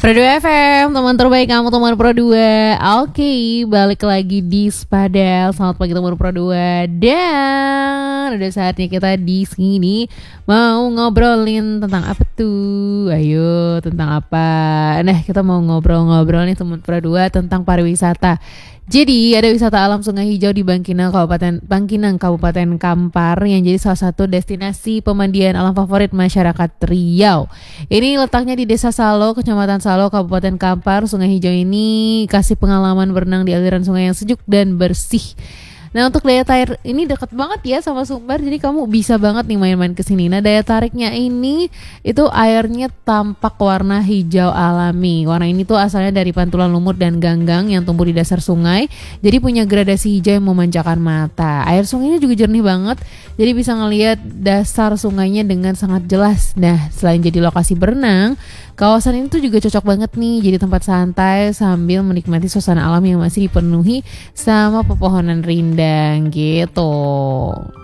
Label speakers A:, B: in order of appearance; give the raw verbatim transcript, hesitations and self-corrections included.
A: Pro dua F M, teman terbaik kamu, teman Pro dua. Oke, balik lagi di Spadel. Selamat pagi teman Pro dua. Dan udah saatnya kita di sini mau ngobrolin tentang apa tuh? Ayo, tentang apa? Nah, kita mau ngobrol-ngobrol nih teman Pro dua tentang pariwisata. Jadi ada wisata alam Sungai Hijau di Bangkinang Kabupaten Bangkinang Kabupaten Kampar yang jadi salah satu destinasi pemandian alam favorit masyarakat Riau. Ini letaknya di Desa Salo, Kecamatan Salo, Kabupaten Kampar. Sungai Hijau ini kasih pengalaman berenang di aliran sungai yang sejuk dan bersih. Nah, untuk daya tarik ini dekat banget ya sama Sumbar, jadi kamu bisa banget nih main-main ke sini. Nah, daya tariknya ini itu airnya tampak warna hijau alami. Warna ini tuh asalnya dari pantulan lumut dan ganggang yang tumbuh di dasar sungai. Jadi punya gradasi hijau yang memanjakan mata. Air sungainya juga jernih banget, jadi bisa ngelihat dasar sungainya dengan sangat jelas. Nah, selain jadi lokasi berenang, kawasan ini tuh juga cocok banget nih jadi tempat santai sambil menikmati suasana alam yang masih dipenuhi sama pepohonan rindang gitu.